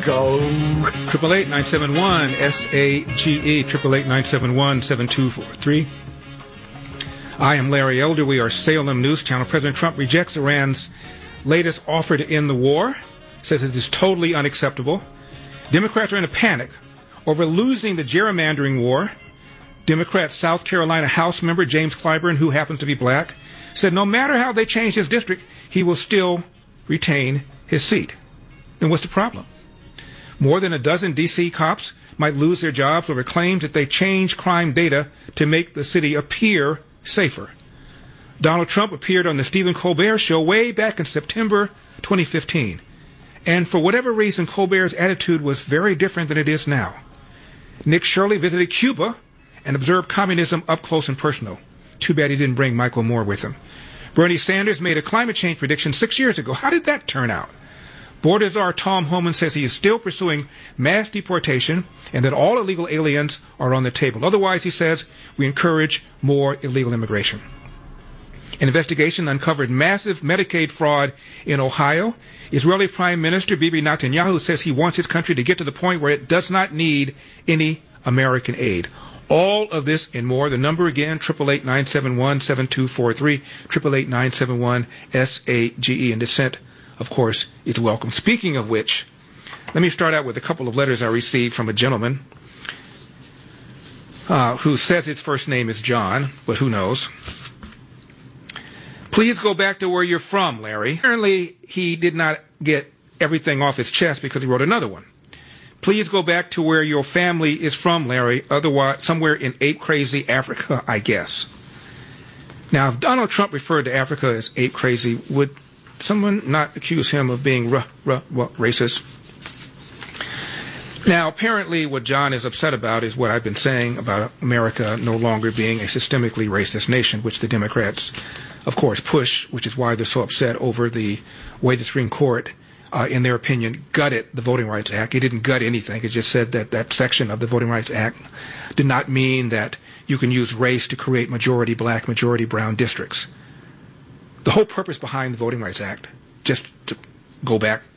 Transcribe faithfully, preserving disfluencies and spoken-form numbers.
go. Triple eight nine seven one S A G E. Triple eight nine seven one seven two four three. I am Larry Elder. We are Salem News Channel. President Trump rejects Iran's latest offer to end the war. Says it is totally unacceptable. Democrats are in a panic over losing the gerrymandering war. Democrat South Carolina House member James Clyburn, who happens to be black, said no matter how they change his district, he will still retain his seat. Then what's the problem? More than a dozen D C cops might lose their jobs over claims that they change crime data to make the city appear safer. Donald Trump appeared on the Stephen Colbert Show way back in September twenty fifteen. And for whatever reason, Colbert's attitude was very different than it is now. Nick Shirley visited Cuba and observed communism up close and personal. Too bad he didn't bring Michael Moore with him. Bernie Sanders made a climate change prediction six years ago. How did that turn out? Border czar Tom Homan says he is still pursuing mass deportation and that all illegal aliens are on the table. Otherwise, he says, we encourage more illegal immigration. An investigation uncovered massive Medicaid fraud in Ohio. Israeli Prime Minister Bibi Netanyahu says he wants his country to get to the point where it does not need any American aid. All of this and more. The number again, triple eight nine seven one seven two four three, triple eight nine seven one S A G E. And dissent, of course, is welcome. Speaking of which, let me start out with a couple of letters I received from a gentleman uh, who says his first name is John, but who knows. Please go back to where you're from, Larry. Apparently, he did not get everything off his chest because he wrote another one. Please go back to where your family is from, Larry, otherwise somewhere in ape-crazy Africa, I guess. Now, if Donald Trump referred to Africa as ape-crazy, would someone not accuse him of being r- r- r- racist? Now, apparently what John is upset about is what I've been saying about America no longer being a systemically racist nation, which the Democrats, of course, push, which is why they're so upset over the way the Supreme Court Uh, in their opinion, gutted the Voting Rights Act. It didn't gut anything. It just said that that section of the Voting Rights Act did not mean that you can use race to create majority black, majority brown districts. The whole purpose behind the Voting Rights Act, just to go back